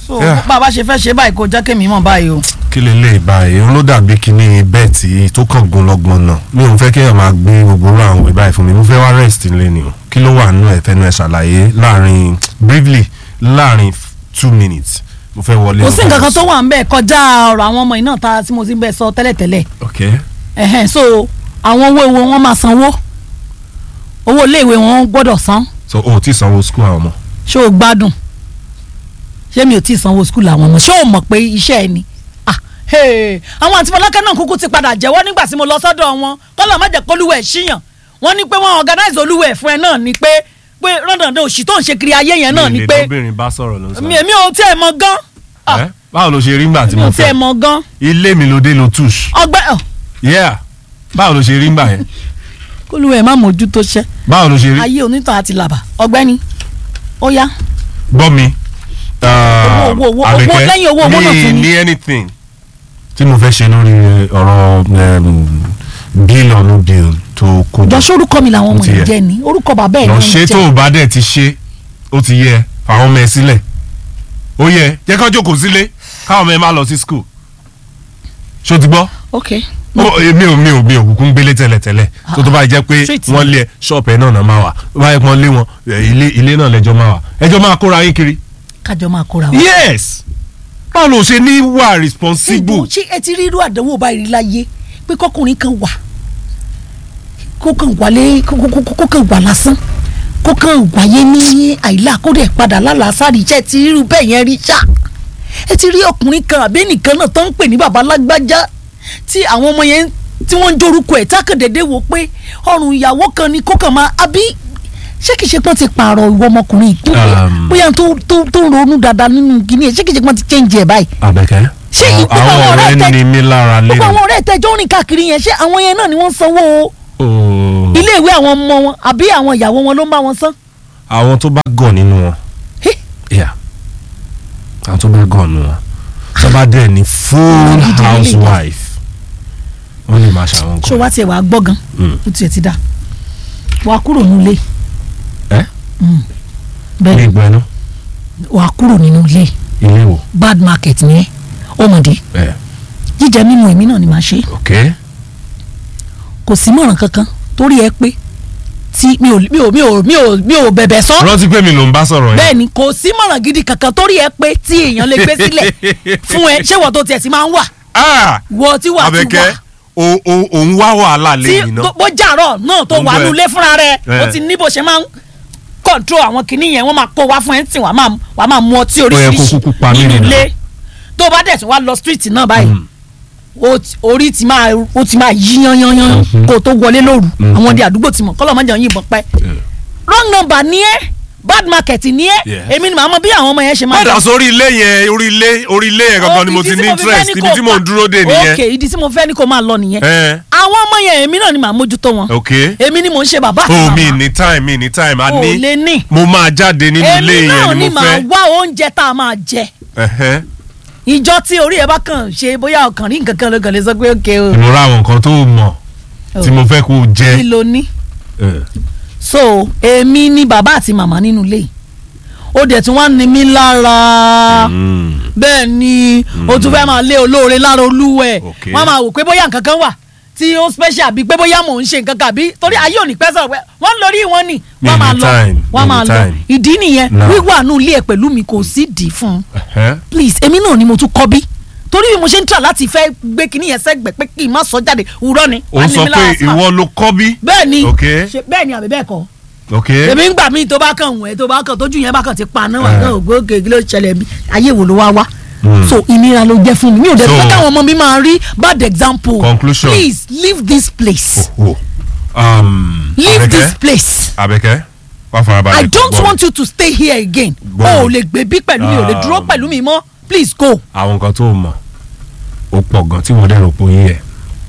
so bàbá ṣe fẹ́ ṣe báyìí kó jẹ́ kémi mọ̀ báyìí o. kí lè lè báyìí ló dàbí kíní bẹ́ẹ̀tì tó kàn gun lọ́gbọ̀n náà mi ò fẹ́ kéèyàn máa gbé gbogbo àwọn ìwé báyìí fún mi mo fẹ́ wá rest nílé ni o kí ló wà nínú ẹ̀fẹ́nu ẹ̀ ṣàlàyé láàrin briefly láàrin 2 minutes mo fẹ́ wọlé. kò sí nǹkan kan tó wà ń bẹ̀ kọjá ọ̀rọ̀ àwọn ọmọ iná ta tí mo ti bẹ̀ sọ tẹ́lẹ̀tẹ́lẹ̀. ok. So àwọn owó wọn máa sanwó owó iléèwé wọn gbọ́dọ̀ san. so o ò tí sanwó school àwọn ọmọ. ṣé o gbádùn ṣé mi ò tí sanwó school àwọn ọmọ ṣé o mọ̀ pé iṣẹ́ ẹ ni. àwọn àti Fọlákẹ́ náà kúkú ti padà jẹ́wọ́ nígbà tí mo lọ sọ́dọ̀ wọn kọ́lọ̀ má jẹ́ kólúwẹ̀ ṣíyàn wọ́n ní pé wọ́n organize olúwẹ̀ fún ẹ náà ni pé rọ́ndọ̀ndọ̀ òṣì tó ń ṣe kiri ayé yẹn náà ni pé ilé bá sọ̀rọ̀ ló ń sọ. èmi ò tí ẹ mọ gan. báwo ló ṣe rí ngbà tí mo fẹ́. mi ò tí ẹ mọ gan. ilé mi ló dé lo touche. ọgbẹ́ báwo ló ṣe rí ngbà yẹn. kólúwẹ̀ má mójú tó ṣẹ́. báwo ló ṣe rí. ayé onítàn àti làbà ọgbẹ́ni ó yá. gbọ́ mi owó lẹ́yìn owó náà tún ní anything tí mo fẹ́ ṣe lórí ọ̀rọ̀ bill or no bill tó kó jọ. jọ́sọ́ orúkọ mi làwọn ọmọ yẹn jẹ́ ni orúkọ bàbá ẹ̀ ní lọ ṣe tó o bá dẹ̀ ti ṣe ó ti yẹ fàwọn ọmọ ẹ sílẹ̀ ó yẹ jẹ́ kó jókòó sílé káwọn ọmọ ẹ má lọ sí school ṣó ti gbọ́. ok. mi ò kúkú ń gbélé tẹ́lẹ̀tẹ́lẹ̀ tó bá jẹ́ pé wọ́n lé ṣọ́ọ̀pù ẹ̀ náà máa wà báyìí wọ́n lé wọn ilé náà lẹ́jọ́ máa wà ẹjọ́ máa kóra yín kiri. kájọ máa kóra wọn. yes báwo ló ṣe ní wà responsible. ṣé ẹ ti rí irú àdánwò báyìí láyé pé kọkùnrin kan wà kó kàn wà lásán kó kàn wáyé ní àìlà kó dẹ̀ padà lálàásárì iṣẹ́ ti rírú bẹ́ẹ̀ yẹn rí ṣá ẹ ti rí ọkùnrin kan àbí nìkan náà tó ń pè ní bàbá lágbájá tí àwọn ọmọ yẹn tí wọ́n ń jorúkọ ẹ̀ tákàndéédé wò pé ọrùn ìyàwó kan ni kó kàn máa àbí ṣé kìí ṣe pọ́n ti pààrọ̀ ìwọ ọmọkùnrin tó bóyá tó ronú dáadáa nínú gíní ẹ̀ ṣé kìí ṣe pọ́n ti change ẹ̀ báyìí. Àbẹ̀kẹ́ àwọn ọ̀rẹ́ ni mi lára lé. gbogbo àwọn ọ̀rẹ́ tẹjọ́ rìn káàkiri yẹn ṣé àwọn yẹn náà ni wọ́n sanwó iléèwé àwọn ọmọ wọn àbí àwọn ìyàwó wọn ló ń bá wọn san. àwọn tó bá gọ̀ nínú wọn àwọn tó bá gọ̀ nínú wọn tó bá dẹ̀ ní full housewife wọ́n lè máa ṣàwọn nǹkan. ṣé wàá tiẹ̀ wàá gbọ́ gan ó tiẹ̀ ti dá wàá kúrò nílé. bẹ́ẹ̀ ni ìgbẹ́ náà. wàá kúrò nínú ilé. ilé wo. bad market ni ẹ ọmọdé jíjẹ mímu èmi náà ni màá ṣe. kò sí mọ̀ràn kankan torí ẹ pé tí mi ò bẹ̀bẹ̀ sọ. rántí pé mi ló ń bá sọ̀rọ̀ yẹn. bẹ́ẹ̀ni kò sí mọ̀ràn gidi kankan torí ẹ pé tí èèyàn lè gbé sílẹ̀ fún ẹ ṣé wọ́n tó tiẹ̀ sí máa ń wà. wọ́n ti wà ti wà. òun wá wàhálà lẹ́yìn náà. bó jàrọ̀ náà tó wà nulẹ̀ fúnra rẹ̀ ó ti ní bó ṣe máa ń control àwọn kìíní yẹn wọ́n máa kó wá fún ẹ̀ ń sìn wàá máa mu ọtí oríṣiríṣi nínú ilé tó bá dẹ̀ tún wá lọ street náà báyìí orí ti máa yí yányányán kó tó wọlé lóru àwọn ọdẹ àdúgbò ti mọ̀ kọ́lọ́ mọ́jà yìnbọn pẹ́ wrong number ni ẹ́ bad market ni ẹ́ èmi ni màá mọ bí àwọn ọmọ yẹn ṣe máa. padà sórí ilé yẹn orí ilé yẹn gangan ni mo ti ní interest ibi tí mo ń dúró dé nìyẹn. ok ìdí tí mo fẹ́ ní kó máa lọ nìyẹn àwọn ọmọ yẹn èmi náà ni màá mójútó wọn èmi ni mò ń ṣe bàbá àti màmá. mi ní time a ní lè ní. mo máa jáde nínú ilé yẹn ni mo fẹ́. èmi náà ni màá wá oúnjẹ tá a máa jẹ ìjọ tí orí ẹ bá kàn ṣe bóyá ọkàn rí nǹkan kan lókàn lè sọ pé ókè o. ìmúra àwọn nǹkan tó mọ̀ tí mo fẹ́ kó o jẹ. kí ló ní. so èmi ni bàbá àti màmá nínú ilé ó dẹ̀ tí wọ́n ní mí lára bẹ́ẹ̀ ni o tún fẹ́ máa lé olóore lára olúwẹ̀ wọ́n máa wò pé bóyá nǹkan kan wà tí ó special bíi pé bóyá mò ń ṣe nǹkan kan bí torí ayé ò ní pẹ́ sọ̀rọ̀ pé wọ́n lórí wọn ni wọ́n máa lọ ìdí nìyẹn wíwà nù ilé ẹ̀ pẹ̀lú mi kò sí dì fún un please èmi náà ni mo tún kọ́ bí torí bí mo ṣe ń tà láti fẹ́ gbé kinní yẹn sẹ́gbẹ̀ pé kí n má sọ jáde wúrọ́ ni. o sọ pé ìwọ ló kọ́ bí. bẹ́ẹ̀ni àbí bẹ́ẹ̀ kọ́ èmi ń gbà mí tó bá kàn wẹ̀ tó bá kàn tójú yẹn bá kàn ti pa náà wà náà ògbóge ló ṣẹlẹ̀ bí ayé wo ló wá wá. so ìnira ló jẹ́ fún mi ò dẹ̀ fẹ́ káwọn ọmọ mi máa rí bad example. Conclusion. Please leave this place. Leave this place. Abẹ́kẹ́ wá fara balẹ̀. I don't want you to stay here again. o ò lè gbé bí pẹ̀lú mi ò lè dúró pẹ̀lú mi mọ́ please go. àwọn nǹkan tó mọ̀ ó pọ̀ gan tí wọ́n dẹ̀ rò pé yín yẹ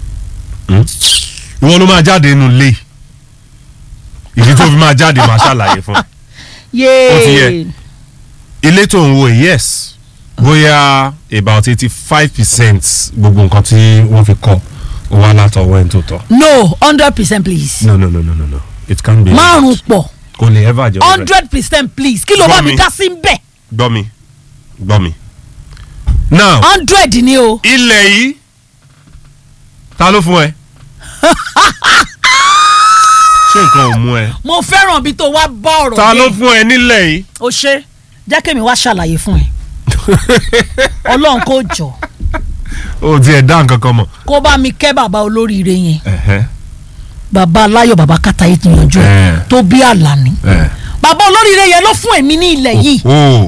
ìwọ ló máa jáde nínú ilé ìdí tó fi máa jáde máa ṣàlàyé fún. ó ti yẹ ilé tó ń wo yes bóyá about 85% gbogbo nǹkan tí wọ́n fi kọ́ ó wá látọwọ́ ẹni tó tọ́. no 100% please. no it can't be. márùn pọ̀ kò lè ever jẹ́ 100% please kí ló bá mi dá sí bẹ́ẹ̀. gbọ́ mi now 100 ni o. ilẹ̀ yìí ta ló fún ẹ. ṣé nǹkan ò mú ẹ. mo fẹ́ràn bí tó wá bá ọ̀rọ̀ ta ló fún ẹ nílẹ̀ yìí. o ṣe jẹ́ kémi wá ṣàlàyé fún ẹ. ọlọ́run kò jọ. o tiẹ̀ dá nǹkan kan mọ̀. kó bá mi kẹ́ bàbá olóríire yẹn. bàbá aláyọ̀ bàbá kàtà yìí ti yanjú ẹ̀ tó bí àlàní. bàbá olóríire yẹn ló fún èmi ní ilẹ̀ yìí.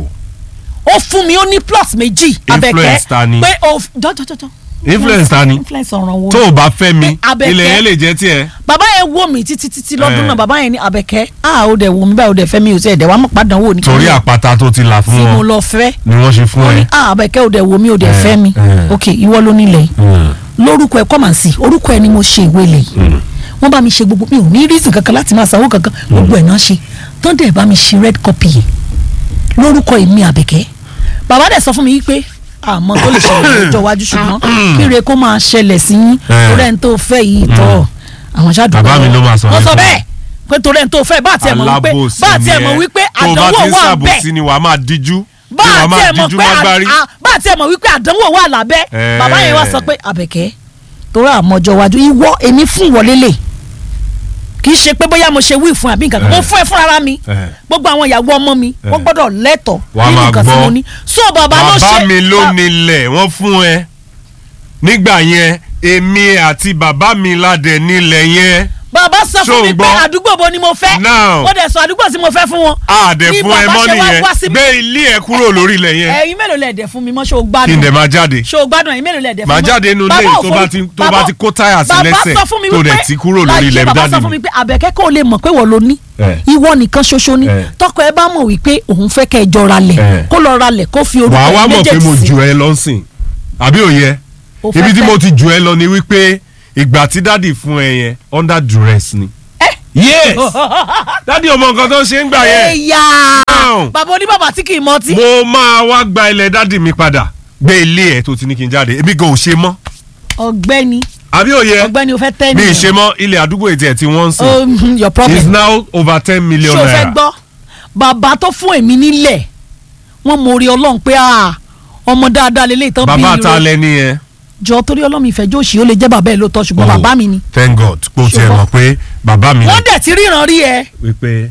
ó fún mi ó ní plus méjì. influence ta ni. pé o jọjọjọjọ. influence ta ni. influence ọ̀ràn wo. tó o bá fẹ́ mi ilẹ̀ yẹn lè jẹ́ tiẹ̀. bàbá yẹn wò mí títí lọ́dún náà bàbá yẹn ní Àbẹ̀kẹ́ ó dẹ̀ wò mí báyìí ó dẹ̀ fẹ́ mi ò sí ẹ̀dẹ̀ wàá mọ̀ padà wò ní. torí àpáta tó ti là fún wọn tí mo lọ fẹ́ ni wọ́n ṣe fún ẹ. Àbẹ̀kẹ́ ó dẹ̀ wò mí ó dẹ̀ fẹ́ mi ok ìwọ ló nílẹ̀ lórúkọ ẹ̀ kọ́mà sí orúkọ ẹ̀ ni mo ṣe ìwé lẹ̀ yìí wọ́n bá mi ṣe gbogbo mi ò ní reason kankan láti máa sanwó kankan gbogbo ẹ̀ náà ṣe tán dẹ̀ bá mi ṣe red copy yìí lórúkọ èmi Àbẹ̀kẹ́ bàbá dẹ̀ sọ fún mi wípé àmọ́ tó lè ṣẹlẹ̀ lọ́jọ́ iwájú ṣùgbọ́n kíre kó máa ṣẹlẹ̀ sí yín torí ẹni tó fẹ́ yìí tọ́ àwọn ṣáàdùn bàbá mi ló máa sọ wọ́n sọ bẹ́ẹ̀ pé torí ẹni tó fẹ́ bá àti ẹ̀ mọ̀ wípé àdánwò wà bẹ́ẹ̀ tó bá ti ń ṣàbòsí ni wàá máa díjú bá àti ẹ̀ mọ̀ wípé àdánwò wà lábẹ́ bàbá yẹn wá sọ pé Àbẹ̀kẹ́ torí àmọ́jọ́ iwájú ìwọ èmi fún ìwọlé lè kì í ṣe pé bóyá mo ṣe wí fún àbí nǹkan kan mo fún ẹ fúnra mi gbogbo àwọn ìyàwó ọmọ mi wọ́n gbọ́dọ̀ lẹ́tọ̀ọ́ nínú nǹkan tí mo ní so bàbá ló ṣe bàbá mi ló nílẹ̀ wọ́n fún ẹ nígbà yẹn èmi àti bàbá mi ládẹ nílẹ̀ yẹn. bàbá sọ fún mi pé àdúgbò bo ni mo fẹ́ ó dẹ̀ sọ àdúgbò tí mo fẹ́ fún wọn. àdẹ fún ẹ mọ́ nìyẹn gbé ilé ẹ kúrò lórí ilẹ̀ yẹn. ẹ̀yin mélòó lẹ dẹ̀ fún mi mọ́ ṣé o gbádùn. kí n dẹ̀ máa jáde. ṣé o gbádùn ẹ̀yin mélòó lẹ dẹ̀ fún mi. máa jáde inú ilé tó bá ti kó táyà sí lẹ́sẹ̀ tó dẹ̀ ti kúrò lórí ilẹ̀ bàbá sọ fún mi pé Àbẹ̀kẹ́ kó lè mọ̀ pé wọ́n ló ní ìwọ nìkan ṣoṣo ni tọkọ ẹ bá mọ̀ wípé òun fẹ́ kẹ́ ẹ jọ ralẹ̀ kó lọ ralẹ̀ kó fi orúkọ wàá wá mọ̀ pé mo jù ẹ lọ sìn àbí òye ibi tí mo ti jù ẹ lọ ni wípé ìgbà tí dádì fún ẹ yẹn under duress ni. yes dádì ọmọ nǹkan tó ń ṣe ń gbà yẹn. ẹ̀yà bàbá oníbàbà tí kì í mọtí. mo máa wá gba ilẹ̀ dádì mi padà gbé ilé ẹ̀ tó ti ní kí n jáde èmi gan ò ṣe mọ́. ọ̀gbẹ́ni àbí òye ọ̀gbẹ́ni o fẹ́ tẹ́ mi ì ṣe mọ́ ilé àdúgbò ètí ẹ̀ tí wọ́n ń sìn. your problem is now over 10 million naira. ṣé o fẹ́ gbọ́ bàbá tó fún èmi nílẹ̀ wọ́n mọ orí Ọlọ́run pé ọmọ dáadáa lélẹ́yìí tán bí bàbá ta lẹ́ni yẹn. jọ torí Ọlọ́run ìfẹ́jọ́ òsì ó lè jẹ́ bàbá ẹ̀ ló tọ́ ṣùgbọ́n bàbá mi ni. thank God kó tiẹ̀ mọ̀ pé bàbá mi ni. wọ́n dẹ̀ ti ríran rí ẹ. wípé.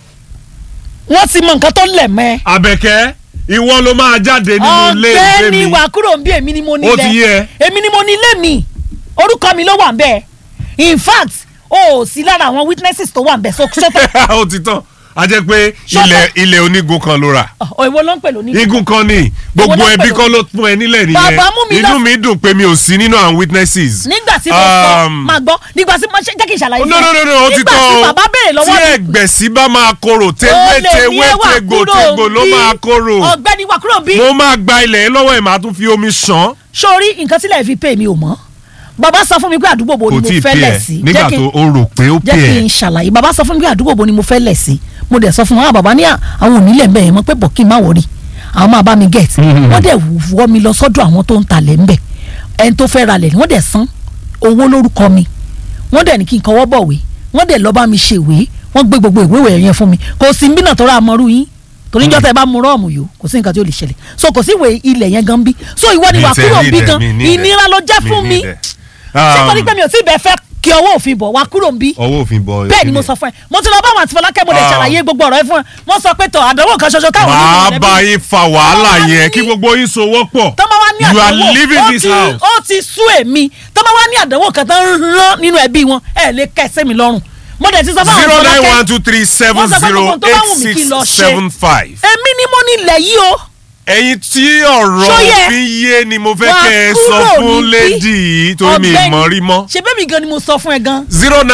wọ́n ti mọ nǹkan tó lẹ̀ mẹ́. Àbẹ̀kẹ́ ìwọ ló máa jáde nínú ilé ìgbé mi. ọ̀gbẹ́ni wà kúrò ń bí èmi ni mo nílẹ̀. ó ti yé. èmi ni mo nílé mi orúkọ mi ló wà ń bẹ́ẹ̀ in fact o sí lára àwọn witnesses tó wà ń bẹ́ẹ̀ sọ́tọ̀. ó ti tán a jẹ́ pé ilẹ̀ onígun kan ló rà. ìwọ ló ń pè lónígun. igun kan ni gbogbo ẹbí kan ló fún ẹ nílẹ̀ nìyẹn inú mi dùn pé mi ò sí nínú àwọn witnesses. nígbà tí mo sọ máa gbọ́ nígbà tí mo ṣe jẹ́ kí n ṣàlàyé fún ẹ. no ó ti tán o nígbà tí bàbá béèrè lọ́wọ́ mi. tí ẹgbẹ̀sí bá máa korò tewétegbò ló máa korò. ọ̀gbẹ́ni wà kúrò bí. mo máa gba ilẹ̀ lọ́wọ́ ẹ̀ máa tún fi omi ṣàn. sórí nǹkan tílẹ̀ fi pè mí ò mọ́ bàbá sọ fún mi pé àdúgbò bo ni mo fẹ́ lẹ̀ sí. nígbà tó o rò pé ó pè ẹ́. jẹ́ kí n ṣàlàyé bàbá sọ fún mi pé àdúgbò bo ni mo fẹ́ lẹ̀ sí mo dẹ̀ sọ fún wọn bàbá ní àwọn onílẹ̀ ńbẹ̀ yẹn mọ́ pé bọ̀ kí n má wọrí àwọn máa bá mi get wọ́n dẹ̀ wọ́ mi lọ sọ́dọ̀ àwọn tó ń talẹ̀ ńbẹ̀ ẹni tó fẹ́ ralẹ̀ wọ́n dẹ̀ san owó lórúkọ mi wọ́n dẹ̀ ní kí n kọwọ́ bọ̀wé wọ́n dẹ̀ lọ bá mi ṣèwé wọ́n gbé gbogbo ìwé yẹn fún mi kò sí nbí náà tó ra àmọ́rú yín torí njọ́ tẹ́ bá mu rọ́ọ̀mù yòó kò sí nǹkan tí ó lè ṣẹlẹ̀ so kò sí ìwé ilẹ̀ yẹn gan bí so ìwọ ni wà kúrò bí gan ìnira ló jẹ́ fún mi ṣé torí pé mi ò tí ì bẹ́ẹ̀ fẹ́ kí ọwọ́ òfin bọ̀ wá kúrò ń bí. ọwọ́ òfin bọ̀ bẹ́ẹ̀ ni mo sọ fún ẹ mo ti lọ bá àwọn àti Fọlákẹ́ mo lè ṣàlàyé gbogbo ọ̀rọ̀ ẹ fún ẹ wọ́n sọ pé tọ̀ àdánwò kan ṣoṣo káwọn onímọ̀ rẹ bí. máa bá yín fa wàhálà yẹn kí gbogbo yín sowọ́ pọ̀ you are leaving this house. ó ti sú èmi tó máa wá ní àdánwò kan tó ń rán nínú ẹbí wọn ẹ lè kẹsẹ́ mi lọ́rùn mo dẹ̀ ti sọ fún àwọn Fọlákẹ́ 09123708675. èmi ni mo nílẹ̀ yìí o. ẹ̀yin tí ọ̀rọ̀ òfin yé ni mo fẹ́ kẹ́ ẹ sọ fún lady yìí torí mi mọ̀ rí mọ́. ṣe bẹ́ẹ̀ mi gan ni mo sọ fún ẹ gan.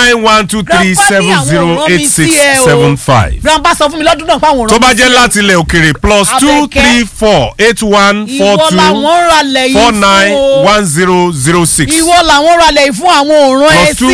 09123708675. grandpa sọ fún mi lọ́dún náà pé àwọn ọ̀rọ̀ mi sí ẹ. tó bá jẹ́ láti ilẹ̀ òkèrè +2348142491006. ìwọ làwọn ralẹ̀ yìí fún àwọn òòrùn ẹ sí.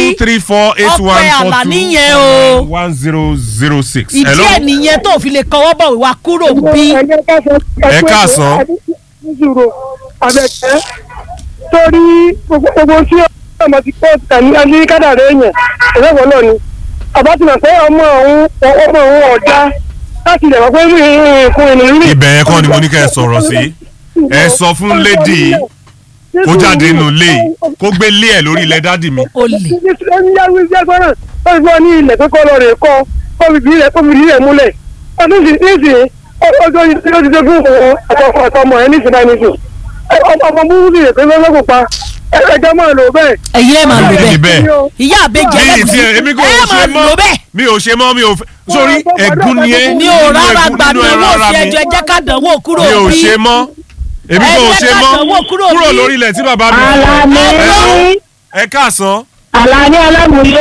+23481421006. ìdí ẹ̀ nìyẹn tó fi lè kọwọ́ bọ̀ wá kúrò bí. ẹ káàsán. Àbẹ̀kẹ́ torí gbogbo tí ọmọ ti pọ̀ ní kádàrá èèyàn ìrẹ́wọ̀ náà ni àbá ti mọ̀ pé ọmọ òun ọ̀dá láti ilẹ̀ wọ́n pé nǹkan ènìyàn rí. ibẹ̀ yẹn kọ́ ni mo ní kẹ́ ẹ sọ̀rọ̀ sí ẹ sọ fún lady kó jáde nù lé kó gbé lé ẹ lórí ilẹ̀ dádì mi. ó lè. ẹni jágbọ́n náà ó sì ní ilẹ̀ pé kọ́ lọ rè kọ́ kóbi rẹ̀ múlẹ̀ ọdún sì ọjọ́ yóò ti dé fún ọmọ ẹ ní ìsìnká nísìn ọmọ búrú sì rè pé lọ́gbọ̀n pa ẹjọ́ máa lò bẹ́ẹ̀. ẹ̀yin ẹ̀ máa lò bẹ́ẹ̀ ìyá àbẹ́jẹ́ èmi kò ṣe mọ́ mi ò ṣe mọ́ mi ò sórí ẹ̀gún ni ẹ mi ò rárá gbàdúrà sí ẹjọ́ ẹjẹ́ ká dánwò kúrò bí. mi ò ṣe mọ́ èmi kò ṣe mọ́ kúrò lórí ilẹ̀ tí bàbá mi. ẹ káàsán. Àlàní alámúyó.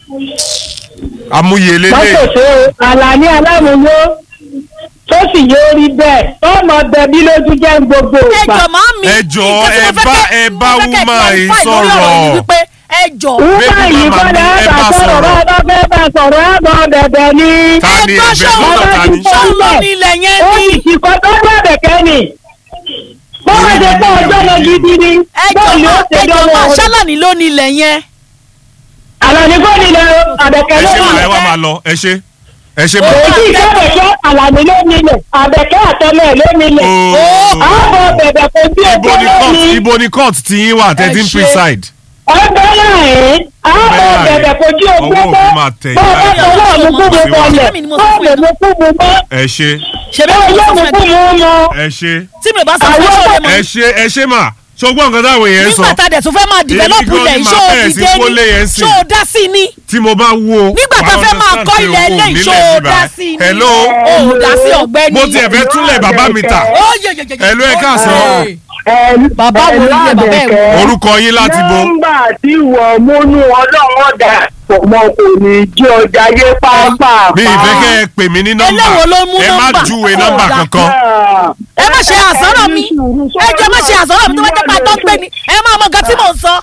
amúyẹ lélẹ̀. mọ́tòṣe Àlàní alámúyó tó sì yóò rí bẹ́ẹ̀ ọmọ bẹbí lójú jẹ́ gbogbo ìgbà. ẹjọ́ máa mi ẹjọ́ ẹ bá wúmà yìí sọ̀rọ̀. ẹjọ́. wúmà yìí kọ́lẹ̀ ẹ bá sọ̀rọ̀ bá fẹ́ bá sọ̀rọ̀ ẹ bọ̀ bẹ̀bẹ̀ ni. ta ni ẹ̀bẹ̀ sọ́dọ̀ ta ni. sọ́ọ̀lọ́ nílẹ̀ yẹn ó ní. sì ti kọ́ tó gbọ́ bẹ̀kẹ́ ni. bọ́wọ́ ṣe pé ọjọ́ lọ gidi ni. ẹjọ́ máa ṣálàní ló nílẹ̀ yẹn. Àlàní kò nílẹ̀ àbẹ̀kẹ́ ló ẹ ṣe nílẹ̀. ẹ wá máa lọ ẹ ṣe mọ. èyí ìfẹ́bẹ̀kẹ́ Àlàní ló nílẹ̀ àbẹ̀kẹ́ àtọmọ ẹ̀ ló nílẹ̀. àbọ̀ bẹ̀bẹ̀ kò bí ẹgbẹ́ ló ní. ibo ni court ti yín wà 13 preside. ọgbẹ́ náà ẹ̀ àbọ̀ bẹ̀bẹ̀ kò jí ogbó ọwọ́ mọ́. òfin máa tẹ̀ bọ́ọ̀ bá tọwọ́ mi kú mi bọ̀lẹ̀ bọ́ọ̀ mi kú mi mọ́. ẹ ṣe ṣebí mo sọ fún ẹ ẹ ṣe tí mi bá sọ fún ẹ ṣó lè mọ. ẹ ṣe mà ṣùgbọ́n nǹkan táwọn èèyàn sọ. nígbà tá a dẹ̀ tún fẹ́ máa develop ilẹ̀ Èmi ìṣó gan ni màá bẹ̀rẹ̀ sí kólé òdìdé yẹn ni sí. ṣó o dá sí ni. tí mo bá wo. nígbà tá a fẹ́ máa kọ́ ilẹ̀ ilé ìṣó o dá sí ni. hello. o dá sí ọ̀gbẹ́ni. mo tiẹ̀ fẹ́ túlẹ̀ bàbá mi ta. ó yẹ. hello ẹ káàsán. bàbá wo ilé bàbá ẹ̀ wò. orúkọ yín láti bo. nọ́mbà tí wọ́n múnú ọlọ́run dà pọ̀ mọ́ kò ní jí ọjà yé pápá. mi ìfẹ́ kẹ́ ẹ pè mí ní nọ́mbà eléwo ló mú ẹ má nọ́mbà? júwe nọ́mbà kankan. ẹ má ṣe àsọ̀rọ̀ mi ẹ jẹ́ má ṣe àsọ̀rọ̀ mi tó bá jẹ́ pé àtọ́ ń pè ní ẹ má mọ nǹkan tí mò ń sọ.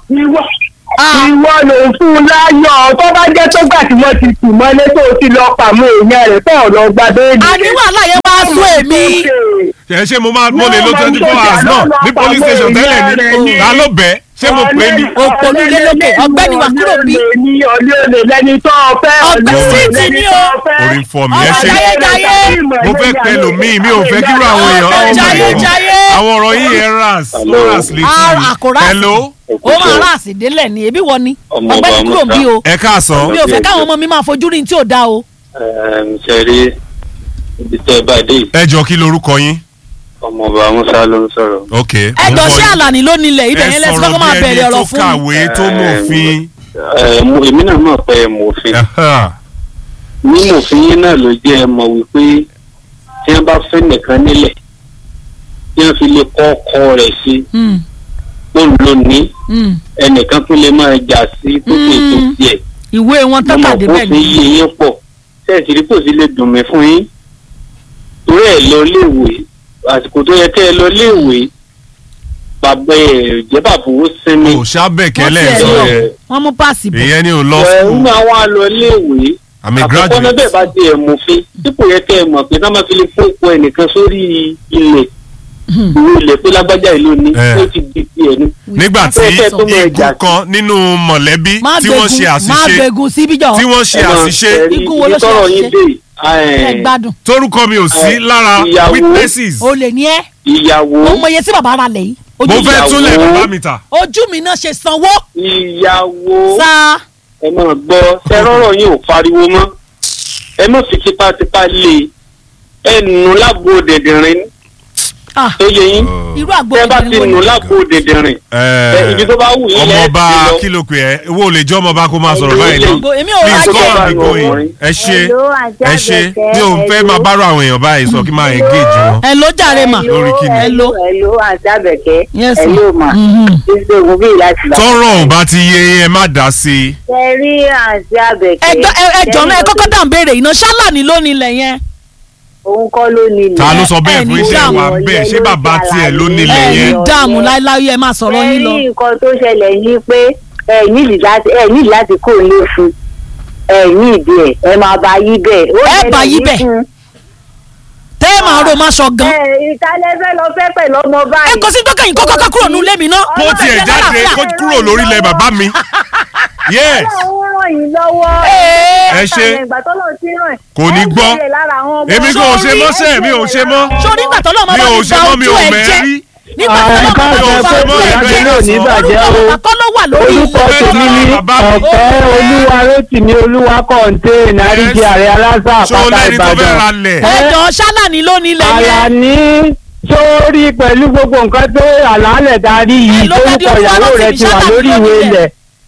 ìwọ ló fún un láyọ̀ tó bá jẹ́ tó gbà tí wọ́n ti tì mọ́lé tó ti lọ pàmò èèyàn rẹ̀ tó lọ gba béèlì. àní wàhálà yẹn wá sún èmi. ẹ ṣé mo lè lo 24 hours náà ní police station tẹ́lẹ̀ ni ta ló bẹ̀ ṣé mo pè é ní. òpònú ilé lókè ọ̀gbẹ́ni wà kúrò bí. ní ọlé olè lẹni tó fẹ́ Ọgbẹ́ síìtì ni o. orí ń fọ mi ẹ ṣe jayéjayé. mo fẹ́ pẹ́ lòmíì mi ò fẹ́ kíró àwọn èèyàn Jayéjayé. àwọn ọ̀rọ̀ yìí ẹ̀ ras létí àkùrá hello ó máa rà sí délẹ̀ ni ebi wọ ni Ọmọ ọ̀gbẹ́ni ọba kúrò bí o ẹ káàsán. mi ò fẹ́ káwọn ọmọ mi máa fojú rí ní tí ò dáa o. ṣe rí ibi tẹ́ ẹ bá dé yìí, ẹ jọ kí lorúkọ yín. ọmọọba Musa ló ń sọ̀rọ̀. ok ẹjọ ṣé Àlàní ló nílẹ̀ ibẹ̀ yẹn lẹ́sìn kọ́kọ́ máa bẹ̀rẹ̀ ọ̀rọ̀ fún ẹ sọ̀rọ̀ bí ẹni tó kàwé tó mòfin. èmi náà mọ̀ pé ẹ mọ̀ òfin. nínú òfin yín náà ló jẹ́ ẹ mọ̀ wípé tí wọ́n bá fẹ́ nìkan nílẹ̀ tí wọ́n fi lè kọ́ ọkọ rẹ̀ sí tó lò ní ẹnìkan tó lè máa jà sí tó tó ètò tiẹ̀. ìwé wọn tọ́ka ọmọ débẹ̀ òfin yìí yín pọ̀ sẹ́ẹ̀sì rí kò sí lè dùn mí fún yín torí ẹ̀ lọ léèwé àsìkò tó yẹ kẹ́ ẹ lọ léèwé bàbá ẹ̀ jẹ́ bàbá owó sinmi. ò sábẹ̀kẹ́lẹ̀ sọ yẹn wọ́n mú páàsì bọ̀. ìyẹn ni ò lọ ẹ̀ ń school. gbà wọn lọ léèwé I'm a àkọ́kọ́ náà bẹ́ẹ̀ graduate. bá di ẹ̀ mọ̀fin dípò yẹ kẹ́ ẹ mọ̀ pé náà máa fi lè fún ipò ẹnìkan sórí ilẹ̀ ìwé ilẹ̀ pé lágbájá ìlú ni ó ti di tiẹ̀ ni. nígbà tí igun kan nínú mọ̀lẹ́bí tí wọ́n ṣe má àṣìṣe gbẹ̀gùn síbí jọ. tí wọ́n ṣe àṣìṣe Igun wo ló ṣe ìtọ́rọ̀ yín àṣìṣe? dé ẹ gbádùn. torúkọ mi ò sí lára ìyàwó. witnesses. o lè ní ẹ ìyàwó mo mọ iye tí bàbá ra lẹ̀ yìí. mo fẹ́ ìyàwó. túnlẹ̀ bàbá mi ta. ojú mi náà ṣe sanwó. ìyàwó sáà ẹ máa gbọ́ tẹ́rọ̀rọ̀ yín ò pariwo mọ́ ẹ má fi tipátipá lé ẹ nù lágbo dẹ̀dẹ̀rin tó yẹ yín irú àgbo tẹ́ bá ti nù lágbo dẹ̀dẹ̀rin ibi tó bá wù yín lẹ́ẹ̀ ọmọọba ti lọ. kí ló pè ẹ́ owó lè jẹ́ ọmọọba kó máa sọ̀rọ̀ báyìí lọ. èmi ò please rájẹ. come and be going. ẹ ṣe ẹ ṣe mi ò fẹ́ máa bárò àwọn èèyàn báyìí sọ kí máa engage wọn. ẹ ló jàre mà. lórí kíni. Hello. Hello àjàbẹ̀kẹ́. Yes, Hello mà. ṣíṣe ògùn bíi láti bá. tọ́rọ̀ ò bá ti yé ẹ má dá sí i. ṣe rí àjàbẹ̀kẹ́. ẹjọ náà ẹ kọ́kọ́ dà ń béèrè iná Ṣálàní ló nílẹ̀ yẹn. òun kọ́ ló nílẹ̀. ta ló sọ bẹ́ẹ̀ ẹ fún ní iṣẹ́ dáàmú. wa bẹ́ẹ̀ ṣé bàbá tiẹ̀ ló nílẹ̀ ẹ ní yẹn. dààmú láíláí ẹ máa sọ̀rọ̀ yín lọ. ẹ rí nǹkan tó ṣẹlẹ̀ ní pé ẹ nídìí láti kó ilé fún ẹ ní ìdí ẹ máa bá yí bẹ́ẹ̀. Ẹ bá yí bẹ́ẹ̀. tẹ́ ẹ máa ro máa sọ gan. ìtàlẹ́fẹ́ lọ fẹ́ pẹ̀lú ọmọ ẹ báyìí. kò sí dókè yín kọ́kọ́ kúrò nílé mi náà. kó tiẹ̀ jáde kó kúrò lórí ilẹ̀ bàbá mi. yes Ọlọ́run ràn yín lọ́wọ́. ẹ ṣe ìgbà tó lọ sí ràn. kò ní gbọ́ èmi kò ṣe mọ́ṣẹ́ mi ò ṣe mọ́ sórí ìgbà tó lọ́mọ mi bá ò mi ṣe gba mọ́ mi ojú ò ẹ mẹ́rí jẹ́ nígbà tí Ẹ̀ka ìfẹ́ pé ìyáde náà ní ìbàjẹ́ o. orúkọ ló wà lórí Orúkọ tèmi ní ọ̀pẹ́ olúwa Rótìmí olúwa kọ̀ǹté nàríjì ààrẹ aláṣà ṣó àpáta lẹ́ni tó fẹ́ Ìbàdàn. ra lẹ̀. ẹjọ́ ṣálàní ló nílẹ̀ yẹn. Àlàní sórí pẹ̀lú gbogbo nǹkan tó àlàálẹ̀ darí yìí ló dé di torúkọ ìyàwó Olúwarótìmí rẹ̀ ti wà Ṣálàní lórí ló ìwé nílẹ̀. ilẹ̀.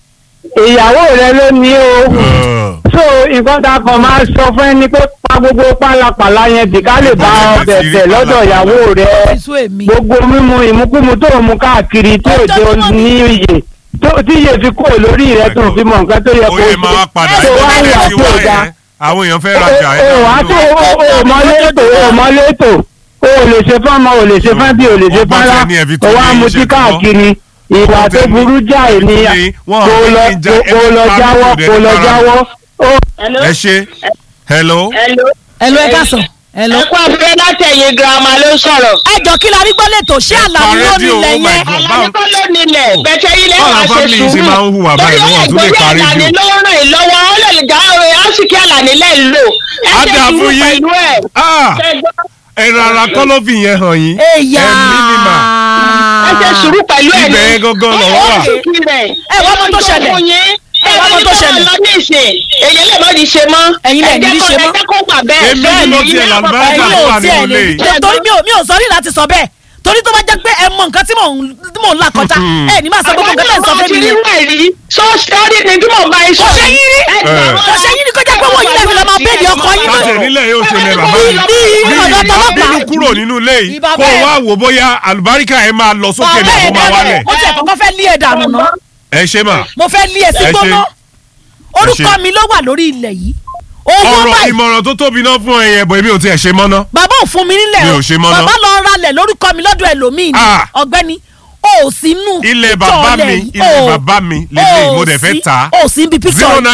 Ìyàwó rẹ̀ ló ní o. So nǹkan tá a kàn máa sọ fún ẹni pé pa gbogbo pálapàla yẹn dì ká lè bá ọ bẹ̀bẹ̀ lọ́dọ̀ ìyàwó rẹ̀. ìṣó èmi. Gbogbo mímu ìmúkúmu tó mu káàkiri tí òjò ní iyè tí iye fi kó lórí rẹ̀ tó fi mọ nǹkan tó yẹ kó Oyè máa padà tó wá ìgbà wà tí tó wá dáa. yẹn àwọn èèyàn fẹ́ rajà ẹ̀ O wá tó o mọ́létò o lè ṣe fọ́mọ o lè ṣe fábí o lè ṣe Ọgbọ́n fárá tẹ ní ẹ̀fí tó o wá ní mutí iṣẹ́ tó káàkiri ìwà Ọgbọ́n tó tẹ ní burú jáì ni ẹ̀fí tó ní kó lọ jáwọ́ kó lọ jáwọ́. ẹ ṣe hello. ẹ̀lú ẹ káàsán. ẹ̀lú. ẹ̀kọ́ abẹ́rẹ́ látẹ̀yìn girama ló sọ̀rọ̀. ẹjọ́ kí la rí gbọ́ lẹ́tọ̀ ṣé àlàní ló nílẹ̀ yẹn. Àlàní kọ́ ló nílẹ̀ bẹ̀tẹ̀ ilé Báwo wa ṣe family yìí ṣe sùúrù. máa ń hùwà báyìí Lórí wọ́n tún lè ẹ̀gbọ́n parí Àlàní jù. ló ràn yín lọ́wọ́ ó lè lè já ọ̀rẹ́ àsìkí Àlàní lẹ́ ń lò. Ẹ Á ṣe dà sùúrù fún yín. pẹ̀lú ẹ̀. Ah, Ṣẹ́gbọ́n. ẹ̀rọ ara kọ́ ló fi yẹn hàn yín. èyà ẹ̀mí ni mà. Ẹ ṣe sùúrù pẹ̀lú ẹ̀ Ibẹ̀ yẹn gangan lọ̀rọ̀ wà. Ẹ wá mọ̀ tó ṣẹlẹ̀. Ẹ wá mọ̀ tó ṣẹlẹ̀. Lọ ní ìsìn èyí lè mọ́ di ṣe mọ́. Ẹ̀yin lẹ̀ ní í ṣe mọ́. Ẹ jẹ́ kó gbà bẹ́ẹ̀. Èmi Bẹ́ẹ̀ ló ni, tiẹ̀ ilé làlùbáràkà àpapọ̀ tó yóò wà tiẹ̀ nínú lè ilé. jẹ́ torí mi ò sọ rí láti sọ bẹ́ẹ̀ torí tó bá jẹ́ pé ẹ mọ nǹkan tí mò ń là kọjá ẹ ní máa sọ gbogbo nǹkan tẹ̀ ń sọ fún mi yẹn. sọ́ọ́sì ni tí mò ń bá yín sọ. Ọ̀sẹ̀ yín rí. ọ̀sẹ̀ yín ni kó jẹ́ pé wọ́n yín lẹ́fi lọ́ máa bẹ́ẹ̀ni ọkọ yín Káṣí náà. nílẹ̀ yóò ṣe lẹ bàbá mi. Ní ọ̀dọ̀ tọlọ́pàá. Bínú kúrò nínú ilé yìí Ìbá kó bẹ́ẹ̀. wá wò bóyá àlùbáríkà ẹ̀ máa lọ sókè ní bàbá àbó máa wálẹ̀. mo ti ẹ̀kọ́kọ́ fẹ́ lé ẹ̀ dànù ná Ẹ ṣe mà. mo fẹ́ lé ẹ̀ sí Ẹ ṣe. gbóná orúkọ ṣe. mi ló wà lórí ilẹ̀ yìí owó Ọ̀rọ̀ báyìí ìmọ̀ràn tó tóbi náà fún ẹyẹ bọ̀ èmi ò tiẹ̀ ṣe mọ́ ná. bàbá ò fún mi nílẹ̀ Mi ò ṣe mọ́ ná. bàbá lọ ralẹ̀ lórúkọ mi lọ́dọ̀ ẹlòmíì ni Ah. ọ̀gbẹ́ni o ò sínú Ilẹ̀ píktọ̀ bàbá ọ̀lẹ̀ mi yìí. ilẹ̀ O- bàbá mi lélẹ̀ o mo dẹ̀ fẹ́ sí- tà á. o ò sí ibi píktọ̀ ilẹ̀.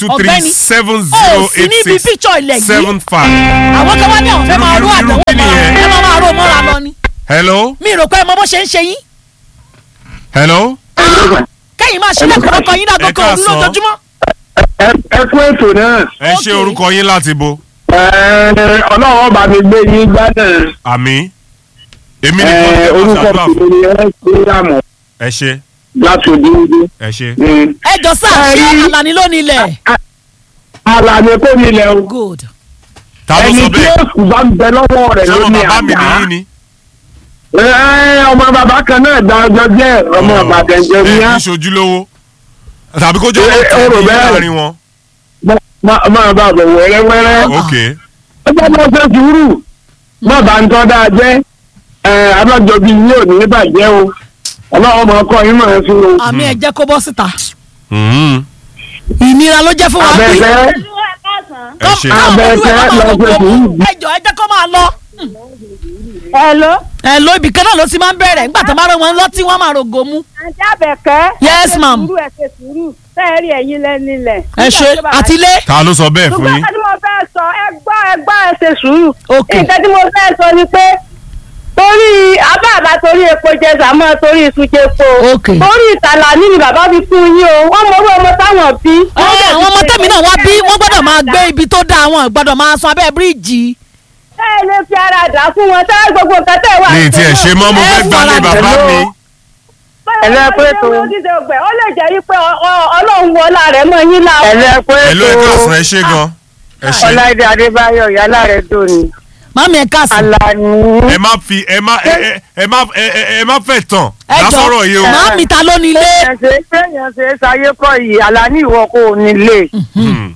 09123708675. àwọn kan wá ní àwọn fẹ́ máa rú Irú àdánwò kí mọ́ra nìyẹn? ẹ máa rú mọ́ra lọ ni Hello. mi rò pé ẹ mọ bó ṣe ń ṣe yín Hello. kẹ́yìn máa ṣílẹ̀ kọ́kọ́ yín Ẹ lágọ́kọ́ káàsán. òru lójoojúmọ́. Ẹ fún ètò náà Ẹ ṣe orúkọ yín láti bo. Ọlọ́run bá mi gbé yín gbádùn Àmì. Èmi nìkan ní orúkọ ọ̀sán àdúrà fún. tèmi ẹ ṣe àmọ̀ Ẹ ṣe. láti òdìdí. Ẹ ṣe. ẹ jọ sáà ṣé Ẹ rí- Àlàní ló nílẹ̀. Àlàní kò nílẹ̀ o. good. Ta ló Ẹni sọ tí bẹ́ẹ̀? èsù bá ń bẹ lọ́wọ́ rẹ̀ Ṣé ló ọmọ ní bàbá mi àgbà. nìyí ni? Ọmọ bàbá kan náà dá ọjọ́ jẹ́ ọmọ Ìbàdàn jẹ́ Ẹ níyà. kì í ṣojú lówó. Tàbí kó jọ Ẹ, wọ́n ó rò tẹ̀ bẹ́ẹ̀. láàrin wọn. Máa bá bọ̀ wẹ́rẹ́wẹ́rẹ́. Ok. Ọjọ́ máa ṣe sùúrù. Má bá ń tọ́ dáa jẹ́. Abájọ bíi yóò ní bàjẹ́ o. Ọlọ́run máa kọ́ yín máa fi o. àmì ẹ jẹ́ kó bọ́ síta Mhm. ìnira ló jẹ́ fún wa bí. Abẹ́fẹ́ Ẹ ṣe. Abẹ́fẹ́ lọ ṣe sùúrù. ẹ jọ ẹ jẹ́ kó máa lọ. Hello. ẹ lo ibì kan náà ló ti máa ń bẹ̀rẹ̀ nígbà tó bá rán wọn lọ tí wọ́n máa rògò mú. Àǹtí Àbẹ̀kẹ́. Yes, ma'am. Ẹ ṣe sùúrù. Bẹ́ẹ̀ rí ẹ̀yin lẹ́nilẹ̀. ẹ ṣe àtilé. Ta ló sọ bẹ́ẹ̀ fún Ṣùgbọ́n yín? nǹkan tí mo fẹ́ sọ ẹ ṣe sùúrù. Ok. Nǹkan tí mo fẹ́ sọ ni pé torí abáàbá torí epo jẹ sàmọ́ torí iṣu jẹ po. Ok. Torí Àlàní ni bàbá fi fún yín o. Wọ́n mọ orú ọmọ táwọn bí. àwọn ọmọ tẹ̀mí náà wá bí wọ́n gbọ́dọ̀ máa gbé ibi tó dáa wọn gbọ́dọ̀ máa sun abẹ́ bíríìjì. Ẹ lè fi ara dà fún wọn tá gbogbo nǹkan tẹ̀ wá. Ní tiẹ̀ ṣe mọ́ mo Ẹ fẹ́ gbalẹ̀ fara bàbá dà. mi. Ẹlẹ́pẹ̀tọ́. Ó lè jẹ́ wípé Ọlọ́run wọlá rẹ̀ mọ́ yín láwọn. Hello, ẹ káàsán, ẹ ṣe gan. Ẹ ṣe. Ọláìdé Adébáyọ̀ yálà rẹ̀ tó ni. mami ẹ káàsán. Àlàní. Ẹ má fi ẹ má fẹ́ tàn. ẹ jọ Lásọ̀rọ̀ yìí o. màámi ta ló ní ilé. Téèyàn ṣe é ṣayé kọ́ yìí, Àlàní ìwọ kò nílé. Hmm.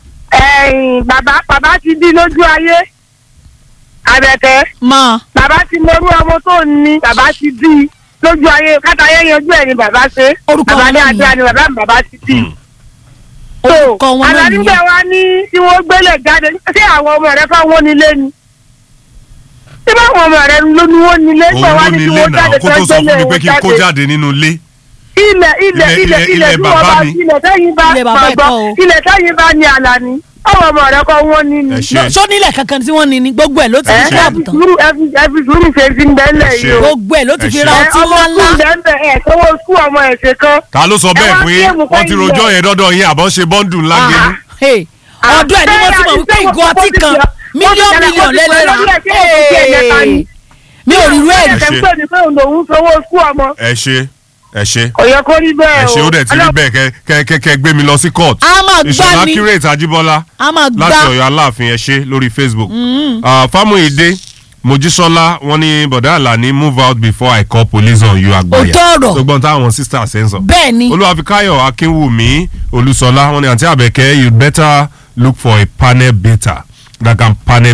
Bàbá ti bí lójú ayé. Àbẹ̀kẹ́. máa Bàbá ti mọrú ọmọ tó ní, bàbá ti bí lójú ayé. Kátàyé yanjú ẹ̀ ni bàbá ṣe. Orúkọ Bàbá wọn ní náà àdúrà ni bàbá ti bí. orúkọ wọn náà Àlàní nìyẹn. bẹ́ẹ̀ wá ní tí wọ́n gbélé jáde. Ṣé àwọn ọmọ rẹ̀ fáwọn nílé ni? Ṣé báwọn ọmọ rẹ̀ ló ní wọ́n nílé? Òun Ṣé wá ló ní ní tí ilé wọ́n náà jáde kó tó sọ fún mi pé kí n kó jáde? jáde nínú ilé. ilẹ̀ ilẹ̀ tí bàbá wọ́n bá mi. ilẹ̀ tẹ́yìn bá Ilẹ̀ bàbá ẹ̀ kọ́ o. ilẹ̀ tẹ́yìn bá ní Àlàní ọmọ ọmọ rẹ kọ́ wọ́n ní ni. Ẹ ṣe. ṣó nílẹ̀ kankan tí wọ́n ní ní gbogbo ẹ̀ ló ti fi ṣe àbùtàn ẹbí sùúrù ṣe ti ń bẹ́lẹ̀ yìí o. gbogbo ẹ̀ ló ti fi ra Ẹ ọtí ọmọ ńláńlá. skul bẹ́ẹ̀ ẹ̀ tọwọ́ skul ọmọ ẹ̀ ṣe kan. Ta ló sọ bẹ́ẹ̀ Ẹ wá fún sí yín? èmù Wọ́n ti fẹ́yìn rojọ́ lẹ̀. yẹn dọ́dọ̀ yín àbọ̀ ṣe bọ́ńdù ńlá gẹ́gẹ́. Hey, ọdún ẹ̀ ni wọ́n ti mọ̀ wípé ìgò ọtí kan mílíọ̀nù lẹ́lẹ́ra mi ò rí rú ẹ̀. ẹ̀ ń pè ní pé òun lòún sanwó skul ọmọ. ẹ ṣe kò yẹ kó rí bẹ́ẹ̀ o. ẹ ṣe ó dẹ̀ ti rí bẹ́ẹ̀ kẹ́ gbé mi lọ sí court. a máa gbá ni Ìṣọ̀lá Accurate Ajíbọ́lá a máa gbá láti Ọ̀yọ́ Aláàfin ẹ ṣe lórí Facebook. Fámúyídé Mojísọ́lá wọ́n ní bọ̀dá Àlàní move out before I call police on you àgbáyà. òótọ́ ọ̀rọ̀ tó gbọ́n táwọn sisters ẹ̀ ń sọ. bẹ́ẹ̀ ni Olúwafikáyọ̀ Akínwùmí Olúṣọlá wọ́n ní àǹtí Àbẹ̀kẹ́ you better look for a panel beater that can panel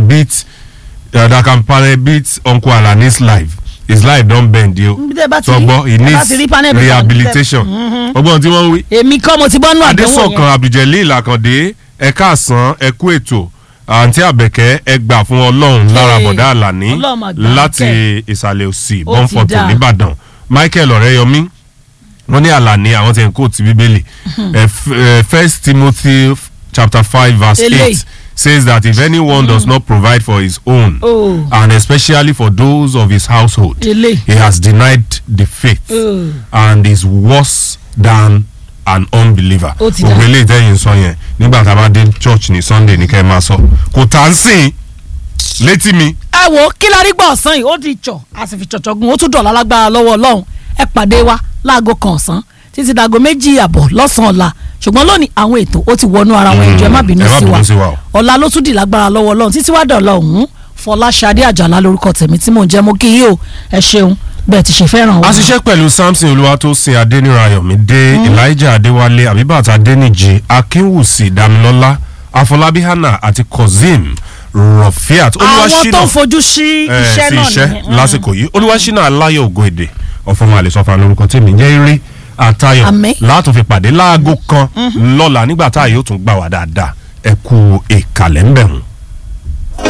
beat Uncle Alani's life. His life don bend yo. Sọgbọ́n he needs rehabilitation. Ọgbọ́n tí wọ́n ń wí. èmi kọ́ mo ti bọ́ nù àdéhùn yẹn. Adésọ̀kan Abdul-Jalil Àkàndé ẹ káàsán ẹ kú ètò àǹtí Àbẹ̀kẹ́ ẹ gbà fún Ọlọ́run lára bọ̀dá Àlàní láti ìsàlẹ̀ òsì bọ́ǹfọ̀tò nìbàdàn. Michael Ọ̀rẹ́yọmí wọ́n ní Àlàní àwọn tí ń kó ti Bíbélì. 1 Timothy chapter 5 verse 8 says that if anyone does not provide for his own and especially for those of his household, he has denied the faith and is worse than an unbeliever. Ògbé ilé ìtẹ́yìn sọ yẹn nígbà tá a bá dé church ní Sunday ní kẹ́ ẹ máa sọ kò tá ń sìn létí mi. ẹ wo kí la rí gbọ́ ọ̀sán yìí ó di ìtsọ̀ a sì fi tsọ̀tsọ̀gùn ó tún dọ̀la lágbára lọ́wọ́ Ọlọ́run ẹ pàdé wa láago kan ọ̀sán títí dago 2 àbọ̀ lọ́sàn-án ọ̀la ṣùgbọ́n lónìí àwọn ètò ó ti wọnú ara wọn ìjọ ẹ má bínú sí wa ọ̀la ló tún di lágbára lọ́wọ́ Ọlọ́run títí wá dọ̀la ọ̀hún Fọláṣadé Àjàlá lórúkọ tèmi tí mò ń jẹ́ mo kí yín o ẹ ṣeun bẹ́ẹ̀ ti ṣe fẹ́ràn wa. a ṣiṣẹ́ pẹ̀lú Samson Olúwatósìn Adéníráyọ̀mídé Elijah Adéwálé Abibat Adéníjì Akínwùsì Dámilọ́lá Afọlábí Hannah àti Kozim Rafiat àwọn tó ń fojú sí iṣẹ́ náà nìyẹn lásìkò yìí Olúwaṣínà Aláyọ̀ Ògòèdè ọ̀fọ̀mọ̀ àlẹ́sọ̀fà lórúkọ tèmi jẹ́ eré àtayọ̀ látún fi pàdé láago kan lọ́la nígbà tá a yóò tún gbà wá dáadáa ẹ kú ìkàlẹ̀ ń bẹ̀rùn.